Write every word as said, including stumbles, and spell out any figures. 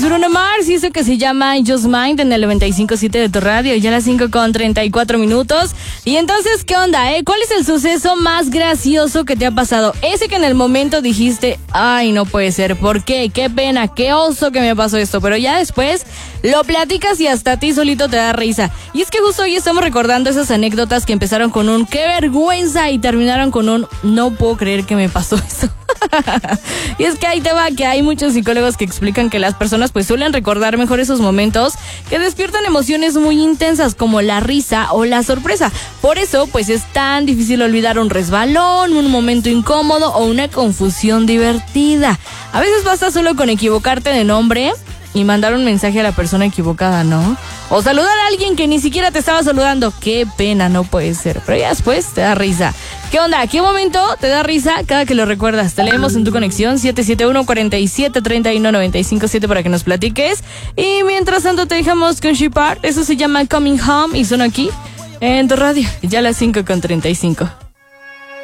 es Bruno Mars y eso que se llama Just Mind en el noventa y cinco punto siete de tu radio, ya a las cinco con treinta y cuatro minutos. Y entonces, ¿qué onda, eh? ¿Cuál es el suceso más gracioso que te ha pasado? Ese que en el momento dijiste, ay, no puede ser, ¿por qué? Qué pena, qué oso que me pasó esto, pero ya después lo platicas y hasta a ti solito te da risa. Y es que justo hoy estamos recordando esas anécdotas que empezaron con un qué vergüenza y terminaron con un no puedo creer que me pasó eso. Y es que ahí te va que hay muchos psicólogos que explican que las personas pues suelen recordar mejor esos momentos que despiertan emociones muy intensas como la risa o la sorpresa. Por eso pues es tan difícil olvidar un resbalón, un momento incómodo o una confusión divertida. A veces basta solo con equivocarte de nombre y mandar un mensaje a la persona equivocada, ¿no? O saludar a alguien que ni siquiera te estaba saludando. Qué pena, no puede ser. Pero ya después te da risa. ¿Qué onda? ¿Qué momento te da risa cada que lo recuerdas? Te leemos en tu conexión siete siete uno, cuatro siete, tres uno, nueve cinco siete para que nos platiques. Y mientras tanto te dejamos con Shepard. Eso se llama Coming Home y suena aquí en tu radio. Ya a las cinco con treinta y cinco.